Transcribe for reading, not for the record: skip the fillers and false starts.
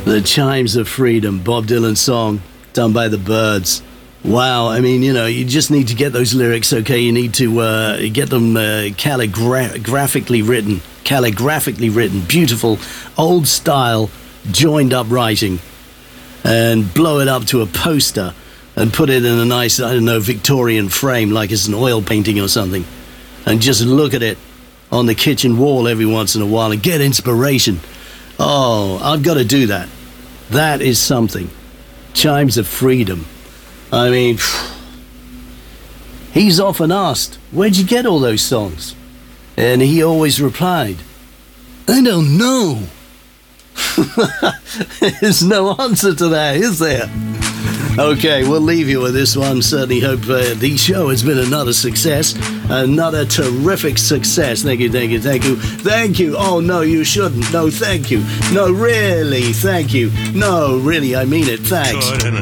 The Chimes of Freedom, Bob Dylan song, done by the Byrds. Wow, I mean, you know, you just need to get those lyrics, okay? You need to get them calligraphically written, beautiful, old style, joined up writing, and blow it up to a poster and put it in a nice, I don't know, Victorian frame like it's an oil painting or something, and just look at it on the kitchen wall every once in a while and get inspiration. Oh, I've got to do that. That is something. Chimes of Freedom. I mean, he's often asked, where'd you get all those songs? And he always replied, I don't know. There's no answer to that, is there? Okay, we'll leave you with this one. Certainly hope the show has been another success. Another terrific success. Thank you, thank you, thank you. Thank you. Oh, no, you shouldn't. No, thank you. No, really, thank you. No, really, I mean it. Thanks.